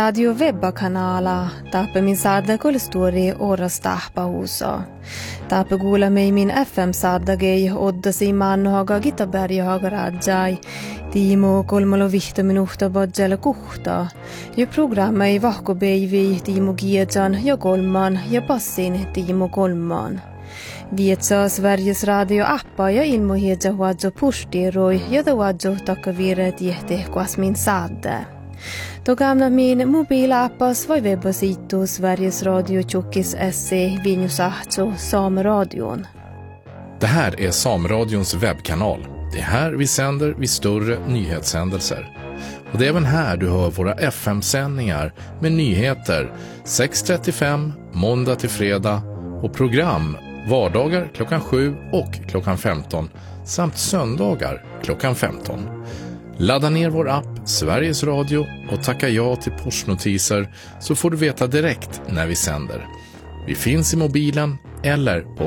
Radio webba-kanala tape min sadda kol story oras tahpa husa. Tape gula mig min FM sadda gei odda si man haga Gitaberg haga rajai. Timo kolmalo vihta minuhta badjala kuhta. Ju programma i vahko beivi Timo Giedjan ja kolman ja passin Timo kolman. Vietsa Sveriges radio appa ja ilmo hedja huadjo pustiroi ja da huadjo takavire tiehte kuas min sadde. Då gamla min mobilappas var webbasitu Sveriges Radio Tjockis SE Vinjusahto Sameradion. Det här är Sameradions webbkanal. Det är här vi sänder vid större nyhetshändelser. Och det är även här du hör våra FM-sändningar med nyheter 6:35 måndag till fredag och program vardagar klockan 7 och klockan 15 samt söndagar klockan 15. Ladda ner vår app Sveriges Radio och tacka ja till pushnotiser så får du veta direkt när vi sänder. Vi finns i mobilen eller på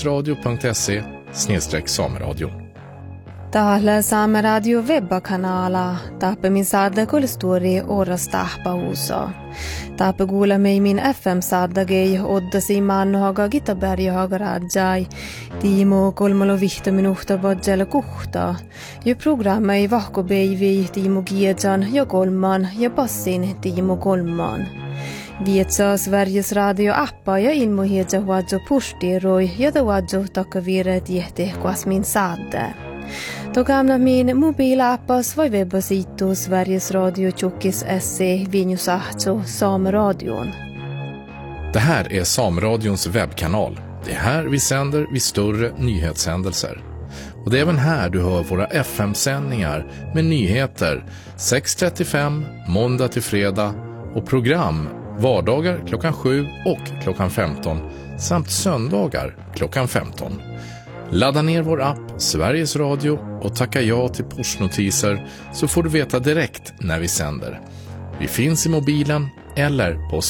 sverigesradio.se/sameradio. Täällä Saameradio webba-kanala tape min sadda kol story oras tahpa husa. Tape gula mig min FM sadda gei odda si man haga Gitaberg haga rajai. Timo kolmalo vihta minuhta badjala kuhta. Ju programma i vahko beivi Timo Giedjan ja kolman ja passin Timo kolman. Vietsa Sveriges radio appa ja ilmo hedja huadjo pustiroi ja da huadjo takavire tiehte kuas min sadde. Då gamla min mobilappas var webbasitu Sveriges Radio Tjockis SE Vinjusahto Sameradion. Det här är Sameradions webbkanal. Det är här vi sänder vid större nyhetshändelser. Och det är även här du hör våra FM-sändningar med nyheter 6:35 måndag till fredag och program vardagar klockan 7 och klockan 15 samt söndagar klockan 15. Ladda ner vår app Sveriges Radio och tacka ja till pushnotiser så får du veta direkt när vi sänder. Vi finns i mobilen eller på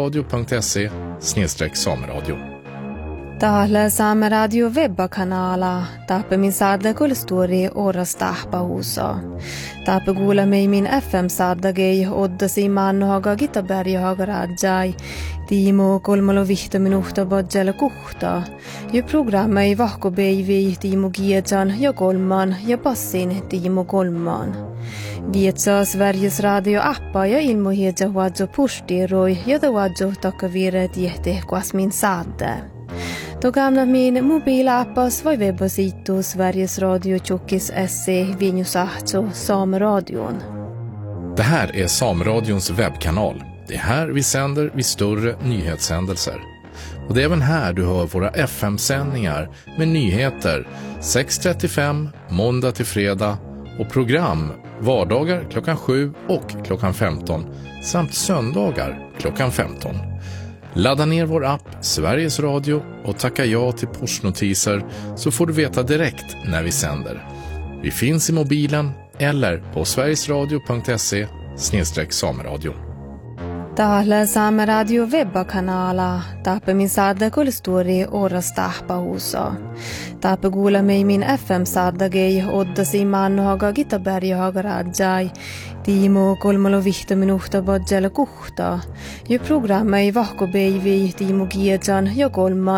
sverigesradio.se/sameradio. Täällä Saameradio webba-kanala tape min sadda kol story oras tahpa husa. Tape gula mig min FM sadda gei odda si man haga Gitaberg haga rajai. Timo kolmalo vihta minuhta badjala kuhta. Ju programma i vahko beivi Timo Giedjan ja kolman ja passin Timo kolman. Vietsa Sveriges radio appa ja ilmo hedja huadjo pustiroi ja da huadjo takavire tiehte kuas min sadde. Då gamla min mobilappas var webbasitu Sveriges Radio Tjockis SE Vinjusahto Sameradion. Det här är Sameradions webbkanal. Det är här vi sänder vid större nyhetshändelser. Och det är även här du hör våra FM-sändningar med nyheter 6:35 måndag till fredag och program vardagar klockan 7 och klockan 15 samt söndagar klockan 15. Ladda ner vår app Sveriges Radio och tacka ja till pushnotiser så får du veta direkt när vi sänder. Vi finns i mobilen eller på sverigesradio.se/sameradio. Täällä Saameradio webba-kanala tape min sadda kol story oras tahpa husa. Tape gula mig min FM sadda gei odda si man haga Gitaberg haga rajai. Timo kolmalo vihta minuhta badjala kuhta. Ju programma i vahko beivi Timo Giedjan ja kolman